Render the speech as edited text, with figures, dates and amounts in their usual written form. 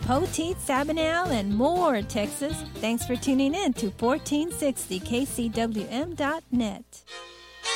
Poteet, Sabinal, and more, Texas. Thanks for tuning in to 1460kcwm.net.